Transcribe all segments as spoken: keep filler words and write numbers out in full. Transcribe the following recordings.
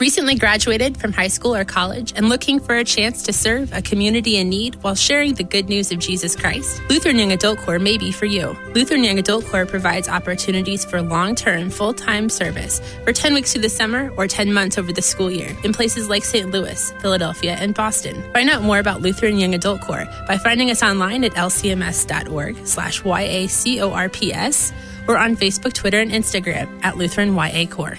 Recently graduated from high school or college and looking for a chance to serve a community in need while sharing the good news of Jesus Christ? Lutheran Young Adult Corps may be for you. Lutheran Young Adult Corps provides opportunities for long-term, full-time service for ten weeks through the summer or ten months over the school year in places like Saint Louis, Philadelphia, and Boston. Find out more about Lutheran Young Adult Corps by finding us online at l c m s dot org slash y a c o r p s or on Facebook, Twitter, and Instagram at Lutheran Y A Corps.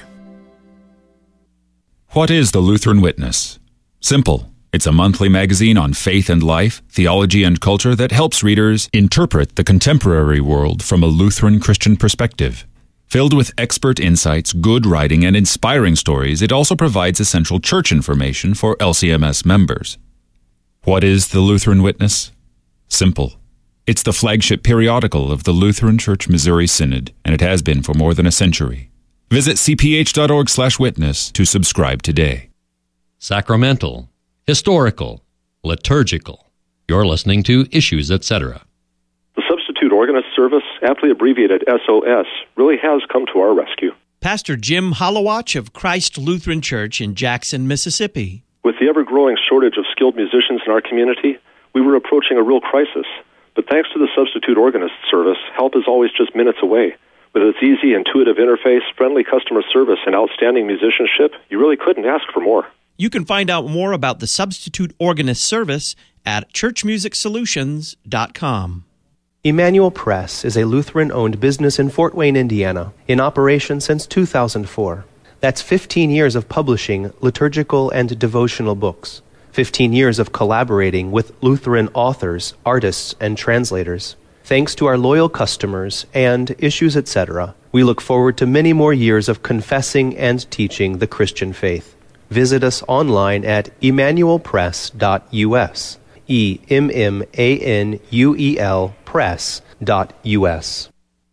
What is the Lutheran Witness? Simple. It's a monthly magazine on faith and life, theology and culture that helps readers interpret the contemporary world from a Lutheran Christian perspective. Filled with expert insights, good writing, and inspiring stories, it also provides essential church information for L C M S members. What is the Lutheran Witness? Simple. It's the flagship periodical of the Lutheran Church Missouri Synod, and it has been for more than a century. Visit c p h dot org slash witness to subscribe today. Sacramental, historical, liturgical. You're listening to Issues, et cetera. The Substitute Organist Service, aptly abbreviated S O S, really has come to our rescue. Pastor Jim Holowach of Christ Lutheran Church in Jackson, Mississippi. With the ever-growing shortage of skilled musicians in our community, we were approaching a real crisis. But thanks to the Substitute Organist Service, help is always just minutes away. With its easy, intuitive interface, friendly customer service, and outstanding musicianship, you really couldn't ask for more. You can find out more about the Substitute Organist Service at church music solutions dot com. Emmanuel Press is a Lutheran-owned business in Fort Wayne, Indiana, in operation since two thousand four. That's fifteen years of publishing liturgical and devotional books, fifteen years of collaborating with Lutheran authors, artists, and translators. Thanks to our loyal customers and Issues, et cetera, we look forward to many more years of confessing and teaching the Christian faith. Visit us online at emmanuel press dot u s, E M M A N U E L press dot U S.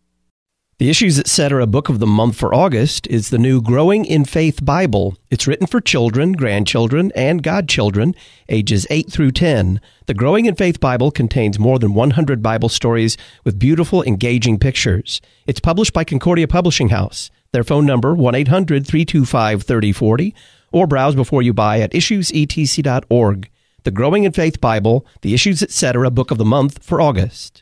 The Issues, et cetera. book of the month for August is the new Growing in Faith Bible. It's written for children, grandchildren, and godchildren, ages eight through ten. The Growing in Faith Bible contains more than one hundred Bible stories with beautiful, engaging pictures. It's published by Concordia Publishing House. Their phone number, one eight hundred three two five three oh four oh, or browse before you buy at issues e t c dot org. The Growing in Faith Bible, the Issues, et cetera. book of the month for August.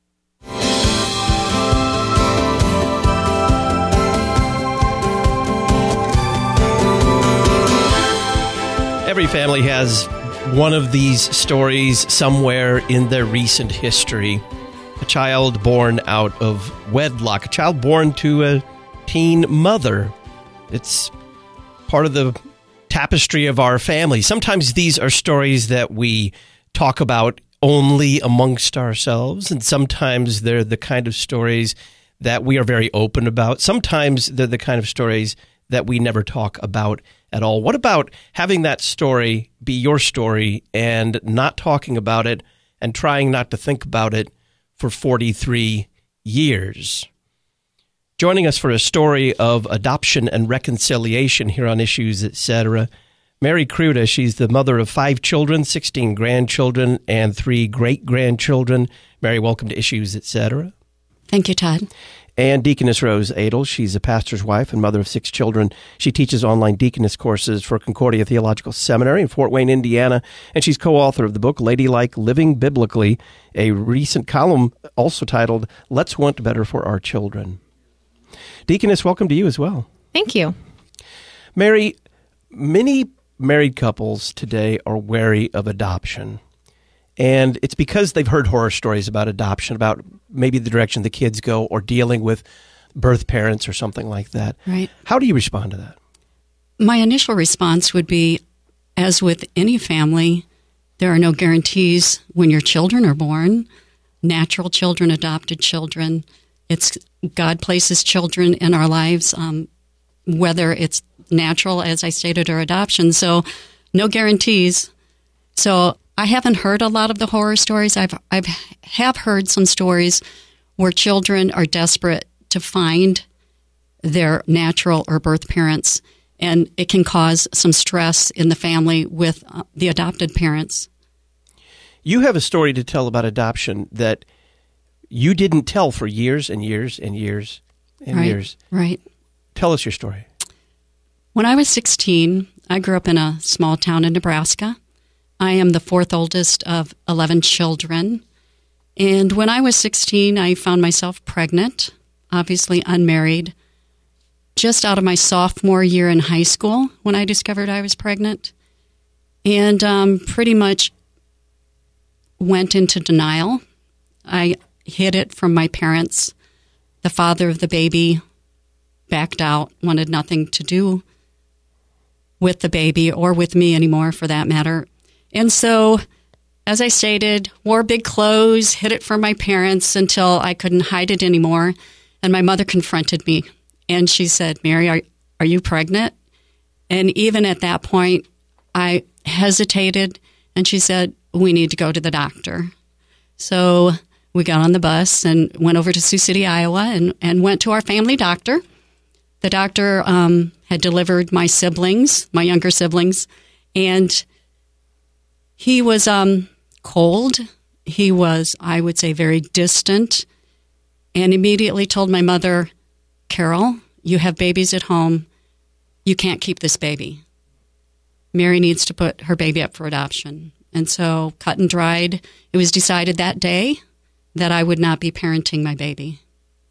Every family has one of these stories somewhere in their recent history. A child born out of wedlock, a child born to a teen mother. It's part of the tapestry of our family. Sometimes these are stories that we talk about only amongst ourselves, and sometimes they're the kind of stories that we are very open about. Sometimes they're the kind of stories that we never talk about at all. What about having that story be your story and not talking about it and trying not to think about it for forty-three years? Joining us for a story of adoption and reconciliation here on Issues, et cetera, Mary Kruta. She's the mother of five children, sixteen grandchildren, and three great-grandchildren. Mary, welcome to Issues, et cetera. Thank you, Todd. And Deaconess Rose Adel. She's a pastor's wife and mother of six children. She teaches online deaconess courses for Concordia Theological Seminary in Fort Wayne, Indiana, and she's co-author of the book Ladylike Living Biblically, a recent column also titled Let's Want Better for Our Children. Deaconess, welcome to you as well. Thank you. Mary, many married couples today are wary of adoption. And it's because they've heard horror stories about adoption, about maybe the direction the kids go or dealing with birth parents or something like that. Right. How do you respond to that? My initial response would be, as with any family, there are no guarantees when your children are born, natural children, adopted children. It's God places children in our lives, um, whether it's natural, as I stated, or adoption. So no guarantees. So I haven't heard a lot of the horror stories. I've I've have heard some stories where children are desperate to find their natural or birth parents, and it can cause some stress in the family with uh, the adopted parents. You have a story to tell about adoption that you didn't tell for years and years and years and right, years. Right. Tell us your story. When I was sixteen, I grew up in a small town in Nebraska. I am the fourth oldest of eleven children. And when I was sixteen, I found myself pregnant, obviously unmarried, just out of my sophomore year in high school when I discovered I was pregnant. And um, pretty much went into denial. I hid it from my parents. The father of the baby backed out, wanted nothing to do with the baby or with me anymore, for that matter. And so, as I stated, wore big clothes, hid it from my parents until I couldn't hide it anymore. And my mother confronted me, and she said, "Mary, are, are you pregnant?" And even at that point, I hesitated, and she said, "We need to go to the doctor." So we got on the bus and went over to Sioux City, Iowa, and, and went to our family doctor. The doctor um, had delivered my siblings, my younger siblings, and he was um, cold. He was, I would say, very distant, and immediately told my mother, "Carol, you have babies at home. You can't keep this baby. Mary needs to put her baby up for adoption." And so, cut and dried, it was decided that day that I would not be parenting my baby.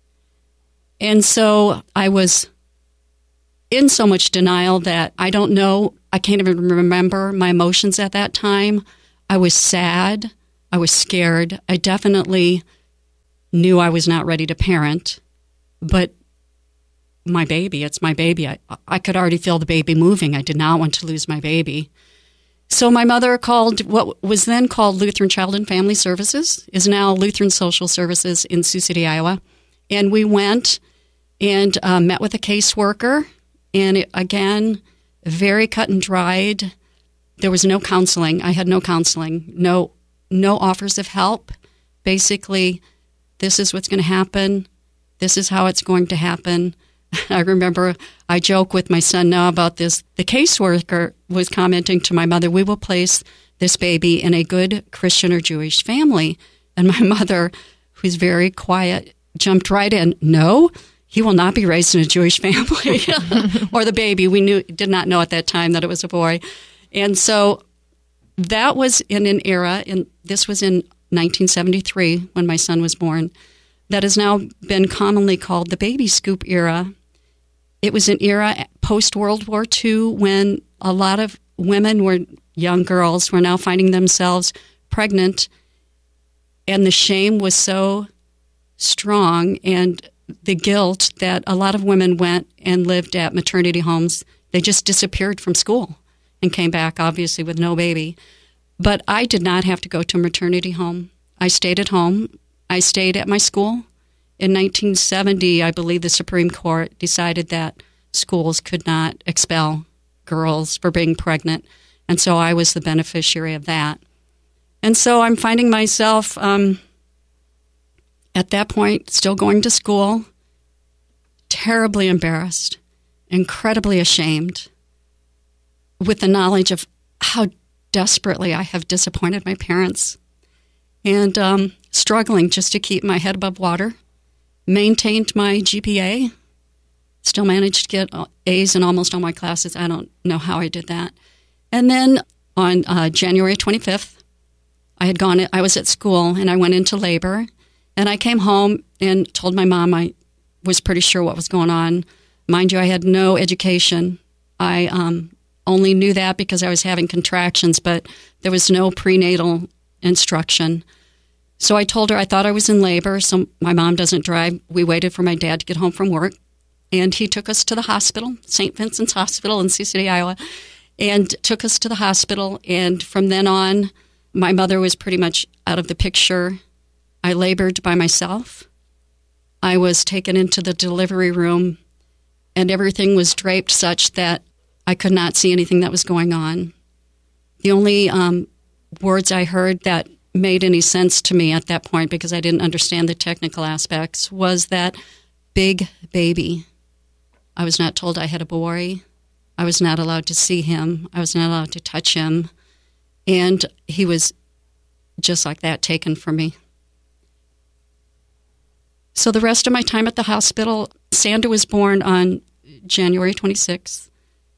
And so I was in so much denial that I don't know, I can't even remember my emotions at that time. I was sad. I was scared. I definitely knew I was not ready to parent. But my baby, it's my baby. I, I could already feel the baby moving. I did not want to lose my baby. So my mother called what was then called Lutheran Child and Family Services, is now Lutheran Social Services in Sioux City, Iowa. And we went and uh, met with a caseworker. And it, again, very cut and dried. There was no counseling. I had no counseling, no no offers of help. Basically, this is what's going to happen. This is how it's going to happen. I remember I joke with my son now about this. The caseworker was commenting to my mother, "We will place this baby in a good Christian or Jewish family." And my mother, who's very quiet, jumped right in. "No, he will not be raised in a Jewish family." Or the baby. We knew, did not know at that time that it was a boy. And so that was in an era, and this was in nineteen seventy-three when my son was born, that has now been commonly called the baby scoop era. It was an era post-World War Two when a lot of women were, young girls, were now finding themselves pregnant, and the shame was so strong and the guilt that a lot of women went and lived at maternity homes. They just disappeared from school and came back, obviously, with no baby. But I did not have to go to a maternity home. I stayed at home. I stayed at my school. In nineteen seventy, I believe the Supreme Court decided that schools could not expel girls for being pregnant, and so I was the beneficiary of that. And so I'm finding myself, um, at that point, still going to school, terribly embarrassed, incredibly ashamed, with the knowledge of how desperately I have disappointed my parents, and um, struggling just to keep my head above water. Maintained my G P A, still managed to get A's in almost all my classes. I don't know how I did that. And then on uh, January twenty-fifth, I had gone, I was at school, and I went into labor. And I came home and told my mom I was pretty sure what was going on. Mind you, I had no education. I um, only knew that because I was having contractions, but there was no prenatal instruction. So I told her I thought I was in labor, so my mom doesn't drive. We waited for my dad to get home from work, and he took us to the hospital, Saint Vincent's Hospital in Sioux City, Iowa, and took us to the hospital. And from then on, my mother was pretty much out of the picture. I labored by myself. I was taken into the delivery room, and everything was draped such that I could not see anything that was going on. The only um, words I heard that made any sense to me at that point, because I didn't understand the technical aspects, was that big baby. I was not told I had a boy. I was not allowed to see him. I was not allowed to touch him. And he was just like that taken from me. So the rest of my time at the hospital, Sander was born on January twenty-sixth.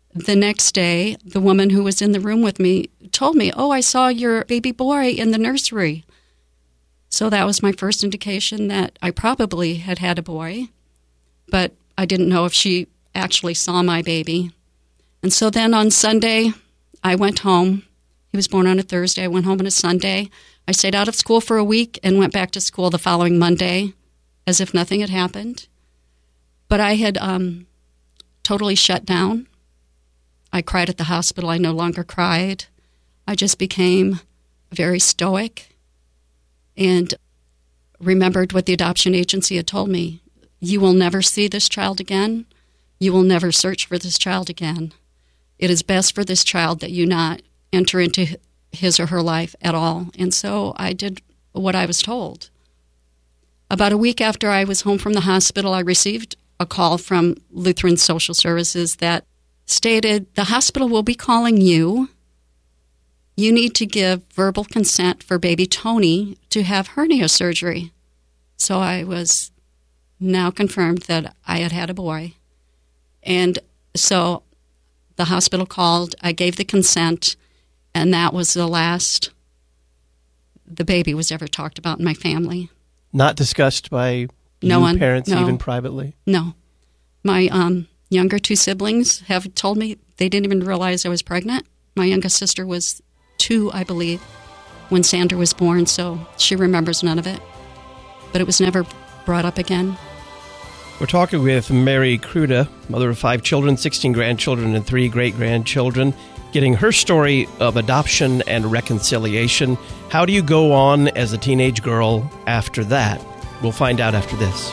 the next day, the woman who was in the room with me told me, oh, I saw your baby boy in the nursery. So that was my first indication that I probably had had a boy, but I didn't know if she actually saw my baby. And so then on Sunday, I went home. He was born on a Thursday. I went home on a Sunday. I stayed out of school for a week and went back to school the following Monday as if nothing had happened. But I had um, totally shut down. I cried at the hospital. I no longer cried. I just became very stoic and remembered what the adoption agency had told me. You will never see this child again. You will never search for this child again. It is best for this child that you not enter into his or her life at all. And so I did what I was told. About a week after I was home from the hospital, I received a call from Lutheran Social Services that stated, the hospital will be calling you. You need to give verbal consent for baby Tony to have hernia surgery. So I was now confirmed that I had had a boy. And so the hospital called, I gave the consent, and that was the last the baby was ever talked about in my family. Not discussed by no you one, parents, no. even privately? No. My um, younger two siblings have told me they didn't even realize I was pregnant. My youngest sister was two, I believe, when Sandra was born, so she remembers none of it. But it was never brought up again. We're talking with Mary Kruta, mother of five children, sixteen grandchildren, and three great-grandchildren, getting her story of adoption and reconciliation. How do you go on as a teenage girl after that? We'll find out after this.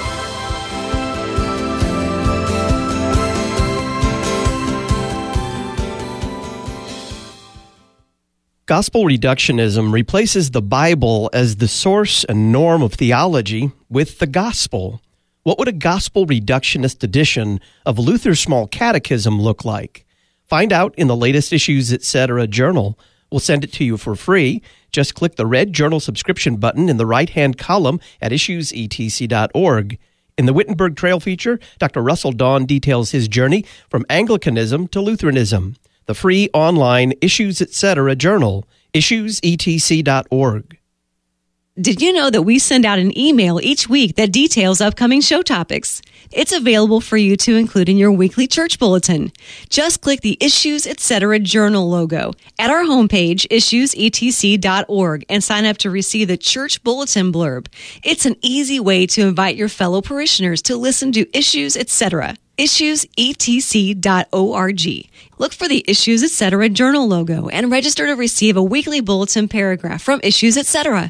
Gospel reductionism replaces the Bible as the source and norm of theology with the gospel. What would a gospel reductionist edition of Luther's Small Catechism look like? Find out in the latest Issues Etc. journal. We'll send it to you for free. Just click the red journal subscription button in the right-hand column at issues e t c dot org. In the Wittenberg Trail feature, Doctor Russell Dawn details his journey from Anglicanism to Lutheranism. The free online Issues Etc. journal, issues e t c dot org. Did you know that we send out an email each week that details upcoming show topics? It's available for you to include in your weekly church bulletin. Just click the Issues Etc. journal logo at our homepage, issues e t c dot org, and sign up to receive the church bulletin blurb. It's an easy way to invite your fellow parishioners to listen to Issues Etc. issues e t c dot org. Look for the Issues Etc. journal logo and register to receive a weekly bulletin paragraph from Issues Etc.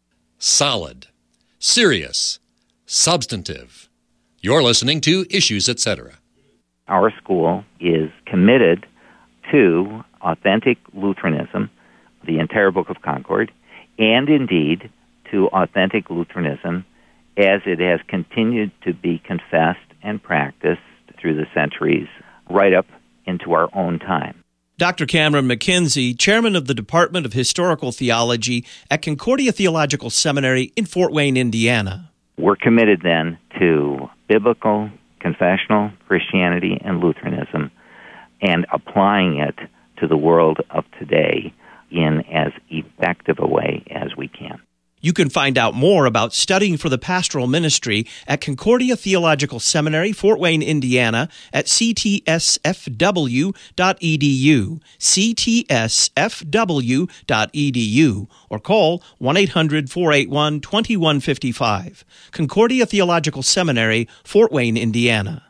Solid, serious, substantive. You're listening to Issues Etc. Our school is committed to authentic Lutheranism, the entire Book of Concord, and indeed to authentic Lutheranism as it has continued to be confessed and practiced through the centuries, right up into our own time. Doctor Cameron McKenzie, chairman of the Department of Historical Theology at Concordia Theological Seminary in Fort Wayne, Indiana. We're committed then to biblical, confessional Christianity and Lutheranism and applying it to the world of today in as effective a way as we can. You can find out more about studying for the pastoral ministry at Concordia Theological Seminary, Fort Wayne, Indiana, at c t s f w dot e d u, c t s f w dot e d u, or call one eight hundred, four eight one, two one five five. Concordia Theological Seminary, Fort Wayne, Indiana.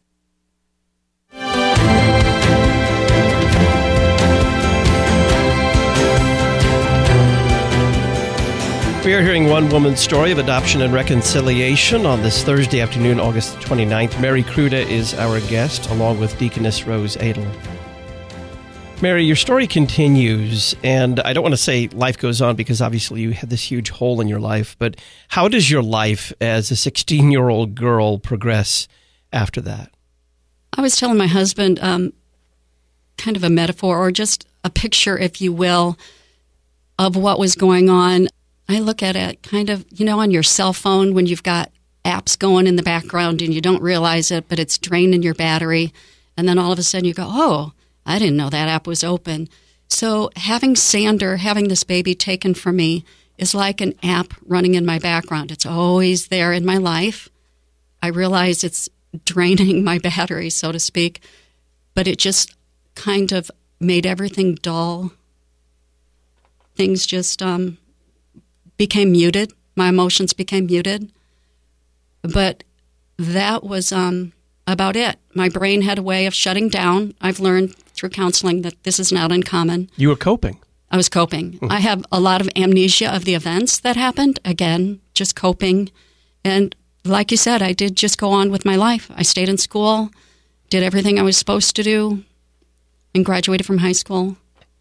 We are hearing one woman's story of adoption and reconciliation on this Thursday afternoon, August twenty-ninth. Mary Kruta is our guest, along with Deaconess Rose Adel. Mary, your story continues, and I don't want to say life goes on because obviously you had this huge hole in your life, but how does your life as a sixteen-year-old girl progress after that? I was telling my husband um, kind of a metaphor or just a picture, if you will, of what was going on. I look at it kind of, you know, on your cell phone when you've got apps going in the background and you don't realize it, but it's draining your battery. And then all of a sudden you go, oh, I didn't know that app was open. So having Sander, having this baby taken from me, is like an app running in my background. It's always there in my life. I realize it's draining my battery, so to speak, but it just kind of made everything dull. Things just um, became muted. My emotions became muted. But that was um, about it. My brain had a way of shutting down. I've learned through counseling that this is not uncommon. You were coping. I was coping. I have a lot of amnesia of the events that happened. Again, just coping. And like you said, I did just go on with my life. I stayed in school, did everything I was supposed to do, and graduated from high school.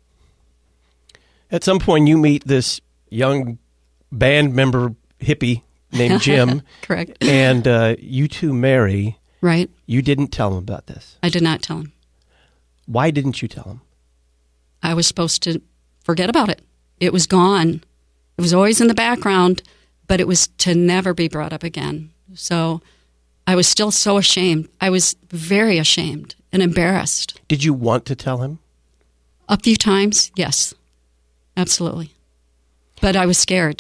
At some point, you meet this young band member hippie named Jim. Correct. And uh, you two marry. Right. You didn't tell him about this. I did not tell him. Why didn't you tell him? I was supposed to forget about it. It was gone. It was always in the background, but it was to never be brought up again. So I was still so ashamed. I was very ashamed and embarrassed. Did you want to tell him? A few times, yes. Absolutely. But I was scared.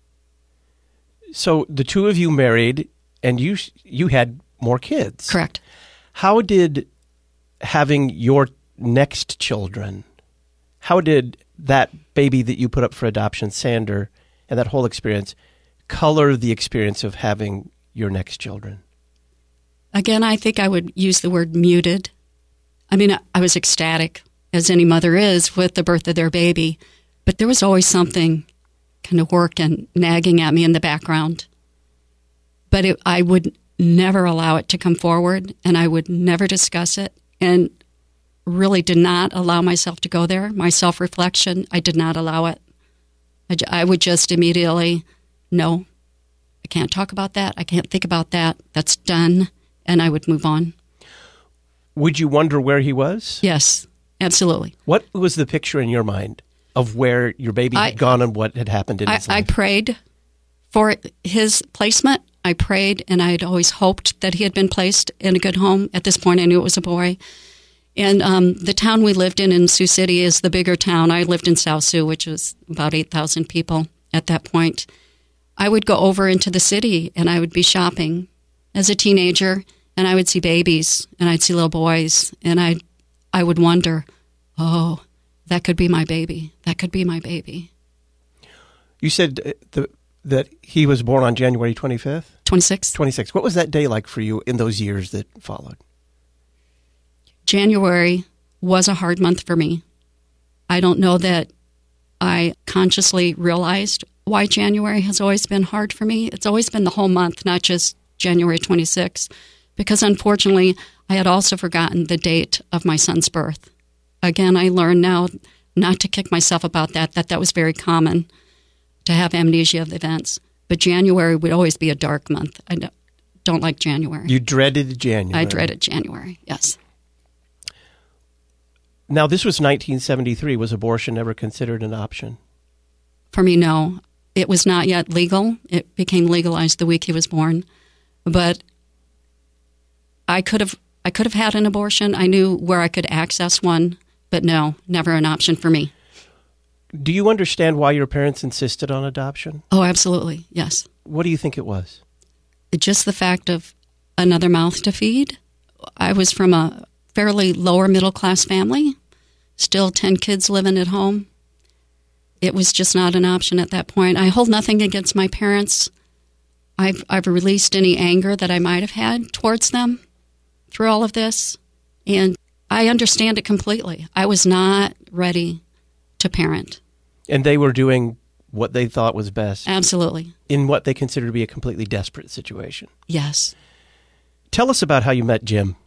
So the two of you married, and you you had more kids. Correct. How did having your next children, how did that baby that you put up for adoption, Sander, and that whole experience color the experience of having your next children? Again, I think I would use the word muted. I mean, I was ecstatic, as any mother is, with the birth of their baby. But there was always something kind of working, nagging at me in the background. But it, I would never allow it to come forward, and I would never discuss it, and really did not allow myself to go there. My self-reflection, I did not allow it. I, I would just immediately, no, I can't talk about that. I can't think about that. That's done, and I would move on. Would you wonder where he was? Yes, absolutely. What was the picture in your mind of where your baby had I, gone and what had happened in I, his life? I prayed for his placement. I prayed, and I had always hoped that he had been placed in a good home. At this point, I knew it was a boy. And um, the town we lived in, in Sioux City, is the bigger town. I lived in South Sioux, which was about eight thousand people at that point. I would go over into the city, and I would be shopping as a teenager, and I would see babies, and I'd see little boys, and I I would wonder, oh, that could be my baby. That could be my baby. You said the, that he was born on January twenty-fifth? twenty-sixth. twenty-sixth. What was that day like for you in those years that followed? January was a hard month for me. I don't know that I consciously realized why January has always been hard for me. It's always been the whole month, not just January twenty-sixth, because unfortunately, I had also forgotten the date of my son's birth. Again, I learned now not to kick myself about that, that that was very common to have amnesia of the events. But January would always be a dark month. I don't like January. You dreaded January. I dreaded January, yes. Now, this was nineteen seventy-three. Was abortion ever considered an option? For me, no. It was not yet legal. It became legalized the week he was born. But I could have I could have had an abortion. I knew where I could access one, but no, never an option for me. Do you understand why your parents insisted on adoption? Oh, absolutely, yes. What do you think it was? Just the fact of another mouth to feed. I was from a fairly lower middle class family, still ten kids living at home. It was just not an option at that point. I hold nothing against my parents. I've I've released any anger that I might have had towards them through all of this, and I understand it completely. I was not ready to parent. And they were doing what they thought was best. Absolutely. In what they considered to be a completely desperate situation. Yes. Tell us about how you met Jim.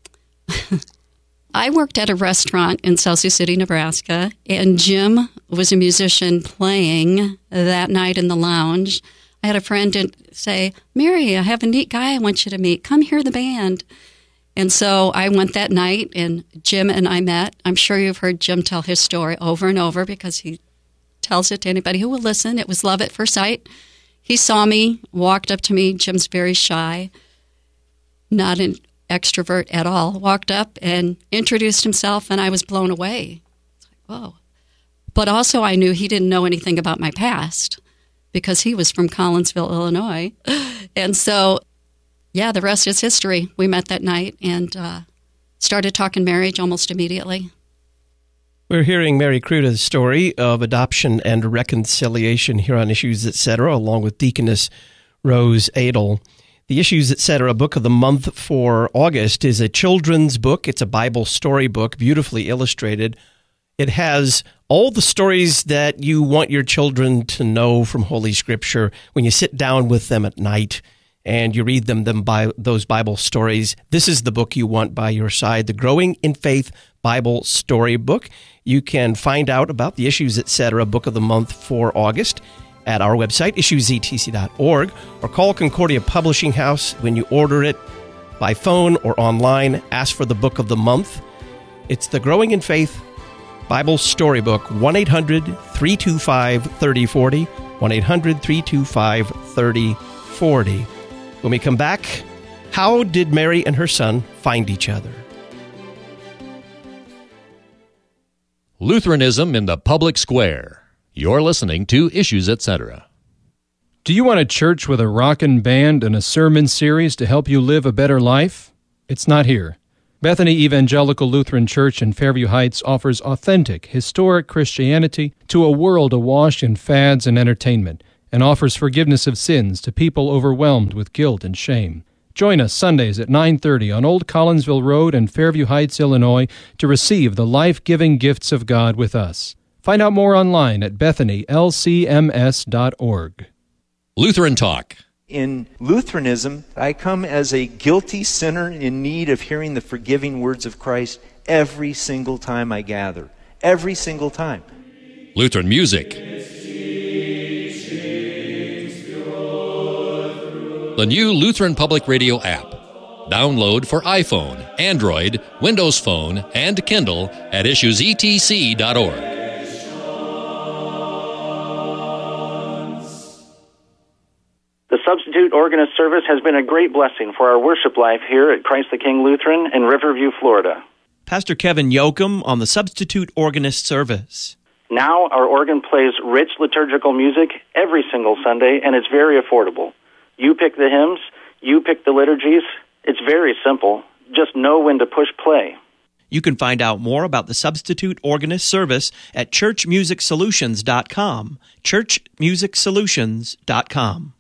I worked at a restaurant in South Sioux City, Nebraska, and Jim was a musician playing that night in the lounge. I had a friend say, Mary, I have a neat guy I want you to meet. Come hear the band. And so I went that night, and Jim and I met. I'm sure you've heard Jim tell his story over and over because he tells it to anybody who will listen. It was love at first sight. He saw me, walked up to me. Jim's very shy, not in, extrovert at all, walked up and introduced himself, and I was blown away. It's like, whoa. But also I knew he didn't know anything about my past because he was from Collinsville, Illinois. And so, yeah, the rest is history. We met that night and uh, started talking marriage almost immediately. We're hearing Mary Kruta's story of adoption and reconciliation here on Issues, et cetera, along with Deaconess Rose Adel. The Issues, et cetera, book of the month for August is a children's book. It's a Bible story book, beautifully illustrated. It has all the stories that you want your children to know from Holy Scripture when you sit down with them at night and you read them, them by those Bible stories. This is the book you want by your side, the Growing in Faith Bible Story Book. You can find out about the Issues, et cetera, book of the month for August at our website, issues z t c dot org, or call Concordia Publishing House when you order it by phone or online. Ask for the book of the month. It's the Growing in Faith Bible Storybook, one eight hundred three two five three oh four oh, one eight hundred three two five three oh four oh. When we come back, how did Mary and her son find each other? Lutheranism in the Public Square. You're listening to Issues, et cetera. Do you want a church with a rockin' band and a sermon series to help you live a better life? It's not here. Bethany Evangelical Lutheran Church in Fairview Heights offers authentic, historic Christianity to a world awash in fads and entertainment, and offers forgiveness of sins to people overwhelmed with guilt and shame. Join us Sundays at nine thirty on Old Collinsville Road in Fairview Heights, Illinois, to receive the life-giving gifts of God with us. Find out more online at bethany l c m s dot org. Lutheran Talk. In Lutheranism, I come as a guilty sinner in need of hearing the forgiving words of Christ every single time I gather. Every single time. Lutheran Music. The new Lutheran Public Radio app. Download for iPhone, Android, Windows Phone, and Kindle at issues e t c dot org. The Substitute Organist Service has been a great blessing for our worship life here at Christ the King Lutheran in Riverview, Florida. Pastor Kevin Yoakum on the Substitute Organist Service. Now our organ plays rich liturgical music every single Sunday, and it's very affordable. You pick the hymns, you pick the liturgies. It's very simple. Just know when to push play. You can find out more about the Substitute Organist Service at church music solutions dot com. church music solutions dot com.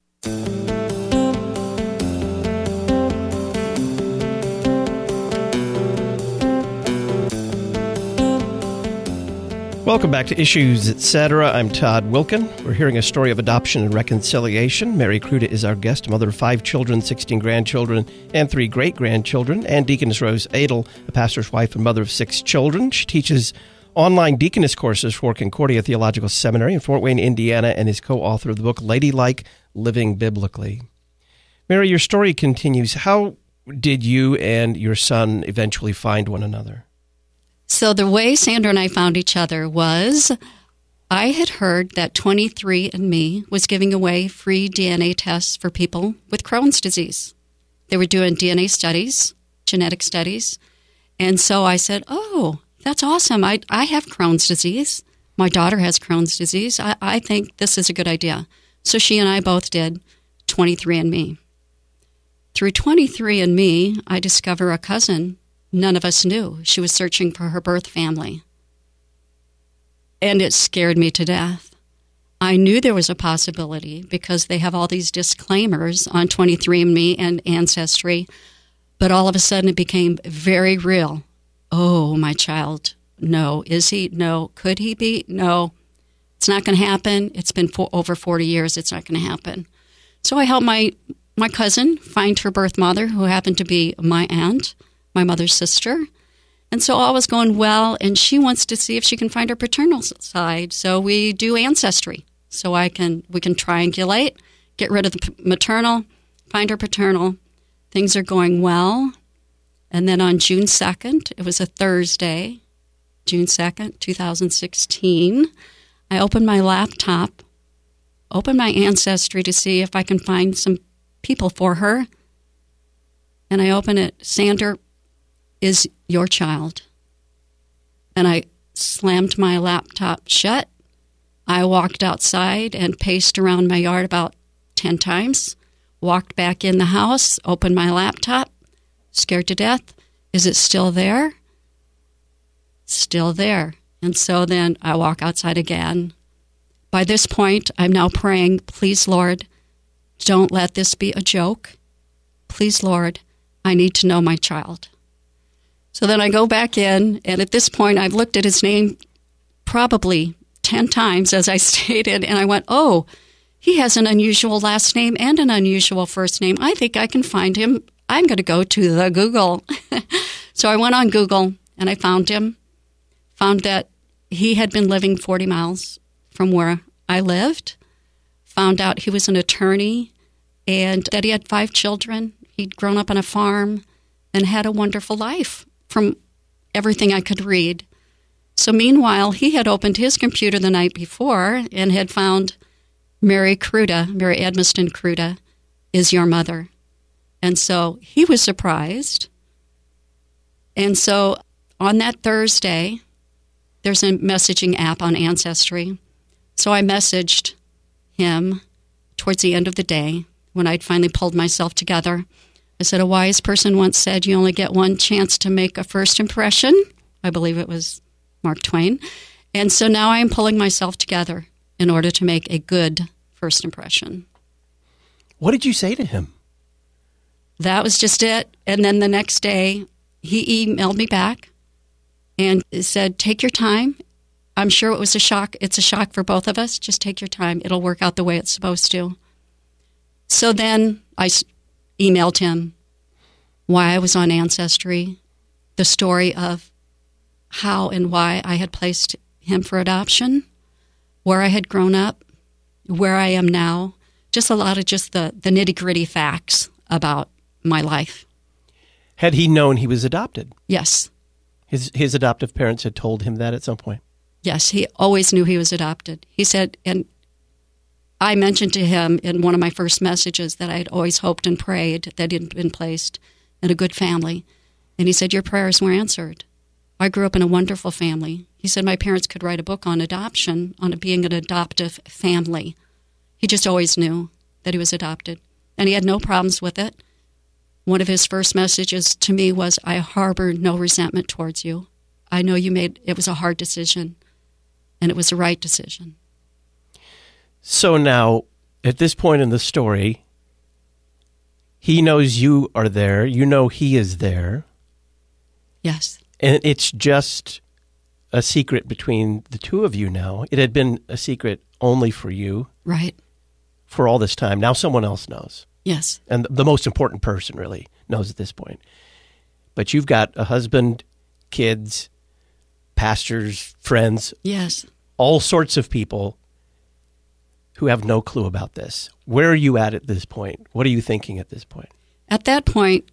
Welcome back to Issues, et cetera. I'm Todd Wilkin. We're hearing a story of adoption and reconciliation. Mary Kruta is our guest, mother of five children, sixteen grandchildren, and three great-grandchildren, and Deaconess Rose Adel, a pastor's wife and mother of six children. She teaches online deaconess courses for Concordia Theological Seminary in Fort Wayne, Indiana, and is co-author of the book Ladylike Living Biblically. Mary, your story continues. How did you and your son eventually find one another? So the way Sandra and I found each other was I had heard that twenty-three and me was giving away free D N A tests for people with Crohn's disease. They were doing D N A studies, genetic studies. And so I said, oh, that's awesome. I, I have Crohn's disease. My daughter has Crohn's disease. I, I think this is a good idea. So she and I both did twenty-three and me. Through twenty-three and me, I discover a cousin none of us knew. She was searching for her birth family. And it scared me to death. I knew there was a possibility because they have all these disclaimers on twenty-three and me and Ancestry, but all of a sudden it became very real. Oh, my child, no. Is he? No. Could he be? No. It's not going to happen. It's been for over forty years. It's not going to happen. So I helped my, my cousin find her birth mother, who happened to be my aunt, my mother's sister. And so all was going well, and she wants to see if she can find her paternal side. So we do Ancestry. So I can we can triangulate, get rid of the maternal, find her paternal. Things are going well. And then on June second, it was a Thursday, June second, twenty sixteen, I opened my laptop, opened my Ancestry to see if I can find some people for her. And I open it. Sander is your child. And I slammed my laptop shut. I walked outside and paced around my yard about ten times, walked back in the house, opened my laptop, scared to death. Is it still there? Still there. And so then I walk outside again. By this point, I'm now praying, please, Lord, don't let this be a joke. Please, Lord, I need to know my child. So then I go back in, and at this point, I've looked at his name probably ten times, as I stated, and I went, oh, he has an unusual last name and an unusual first name. I think I can find him. I'm going to go to the Google. So I went on Google, and I found him, found that he had been living forty miles from where I lived, found out he was an attorney, and that he had five children. He'd grown up on a farm and had a wonderful life from everything I could read. So meanwhile, he had opened his computer the night before and had found Mary Cruda, Mary Edmiston Cruda, is your mother. And so he was surprised. And so on that Thursday, there's a messaging app on Ancestry. So I messaged him towards the end of the day when I'd finally pulled myself together. I said, a wise person once said you only get one chance to make a first impression. I believe it was Mark Twain. And so now I am pulling myself together in order to make a good first impression. What did you say to him? That was just it. And then the next day, he emailed me back and said, take your time. I'm sure it was a shock. It's a shock for both of us. Just take your time. It'll work out the way it's supposed to. So then I emailed him why I was on Ancestry, the story of how and why I had placed him for adoption, where I had grown up, where I am now, just a lot of just the, the nitty-gritty facts about my life. Had he known he was adopted? Yes. His his adoptive parents had told him that at some point? Yes, he always knew he was adopted. He said, and I mentioned to him in one of my first messages that I had always hoped and prayed that he'd been placed in a good family. And he said, your prayers were answered. I grew up in a wonderful family. He said my parents could write a book on adoption, on being an adoptive family. He just always knew that he was adopted, and he had no problems with it. One of his first messages to me was, I harbor no resentment towards you. I know you made, it was a hard decision, and it was the right decision. So now, at this point in the story, he knows you are there. You know he is there. Yes. And it's just a secret between the two of you now. It had been a secret only for you. Right. For all this time. Now someone else knows. Yes. And the most important person really knows at this point. But you've got a husband, kids, pastors, friends. Yes. All sorts of people who have no clue about this. Where are you at at this point? What are you thinking at this point? At that point,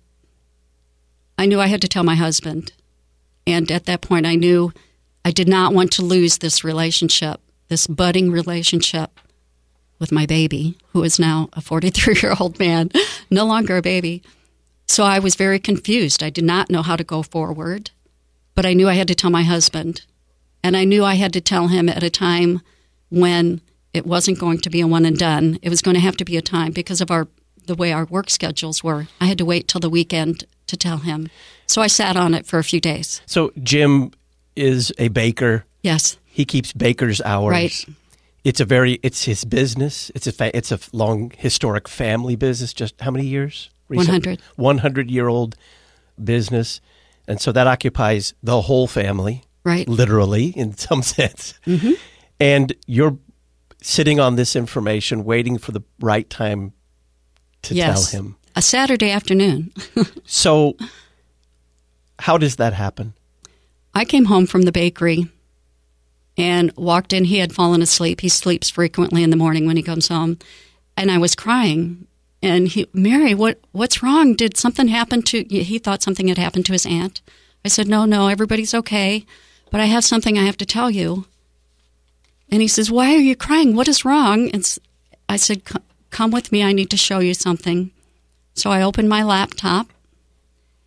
I knew I had to tell my husband. And at that point, I knew I did not want to lose this relationship, this budding relationship with my baby, who is now a forty-three-year-old man, no longer a baby. So I was very confused. I did not know how to go forward, but I knew I had to tell my husband. And I knew I had to tell him at a time when it wasn't going to be a one and done. It was going to have to be a time because of our the way our work schedules were. I had to wait till the weekend to tell him. So I sat on it for a few days. So Jim is a baker. Yes. He keeps baker's hours. Right. It's a very, it's his business. It's a, fa- it's a long historic family business. Just how many years? one hundred. one hundred year old business. And so that occupies the whole family. Right. Literally, in some sense. Mm-hmm. And you're sitting on this information, waiting for the right time to yes. tell him. A Saturday afternoon. So how does that happen? I came home from the bakery and walked in. He had fallen asleep. He sleeps frequently in the morning when he comes home. And I was crying. And he, Mary, what what's wrong? Did something happen to, he thought something had happened to his aunt. I said, no, no, everybody's okay. But I have something I have to tell you. And he says, why are you crying? What is wrong? And I said, come with me. I need to show you something. So I opened my laptop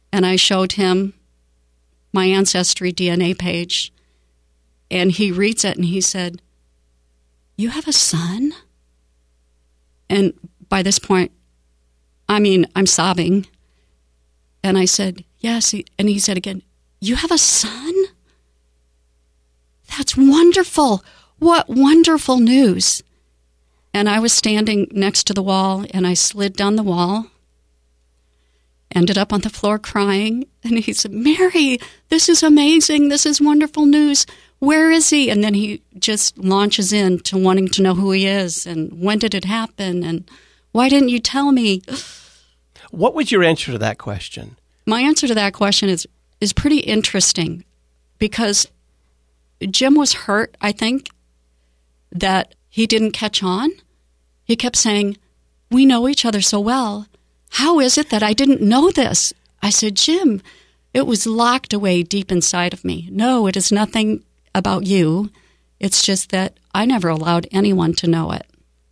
And I showed him my Ancestry D N A page. And he reads it and he said, "You have a son?" And by this point, I mean, I'm sobbing. And I said, "Yes." And he said again, "You have a son? That's wonderful. What wonderful news." And I was standing next to the wall, and I slid down the wall, ended up on the floor crying. And he said, "Mary, this is amazing. This is wonderful news. Where is he?" And then he just launches into wanting to know who he is and when did it happen and why didn't you tell me? What was your answer to that question? My answer to that question is is pretty interesting because Jim was hurt, I think, that he didn't catch on. He kept saying, "We know each other so well. How is it that I didn't know this?" I said, "Jim, it was locked away deep inside of me. No, it is nothing about you. It's just that I never allowed anyone to know it."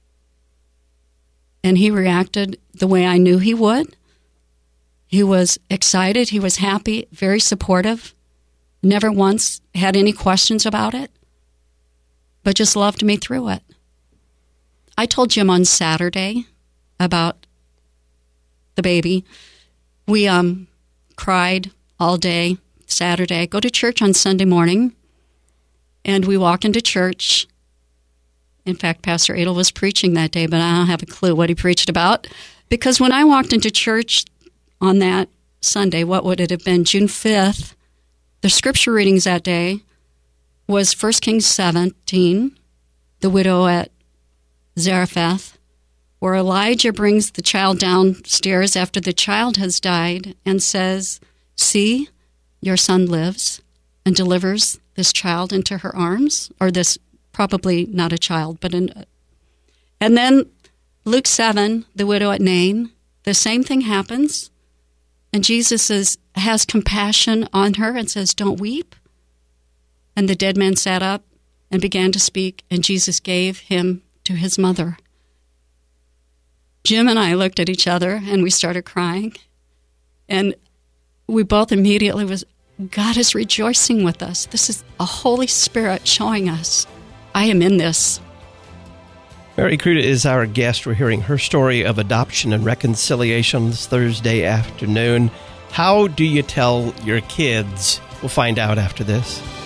And he reacted the way I knew he would. He was excited. He was happy, very supportive. Never once had any questions about it, but just loved me through it. I told Jim on Saturday about the baby. We um cried all day Saturday. I go to church on Sunday morning, and we walk into church. In fact, Pastor Adel was preaching that day, but I don't have a clue what he preached about. Because when I walked into church on that Sunday, what would it have been, June fifth, the scripture readings that day was First Kings seventeen, the widow at Zarephath, where Elijah brings the child downstairs after the child has died and says, "See, your son lives," and delivers this child into her arms, or this, probably not a child, but an... And then Luke seven, the widow at Nain, the same thing happens, and Jesus is, has compassion on her and says, "Don't weep." And the dead man sat up and began to speak, and Jesus gave him to his mother. Jim and I looked at each other, and we started crying, and we both immediately was, God is rejoicing with us. This is a Holy Spirit showing us, I am in this. Mary Kruta is our guest. We're hearing her story of adoption and reconciliation this Thursday afternoon. How do you tell your kids? We'll find out after this.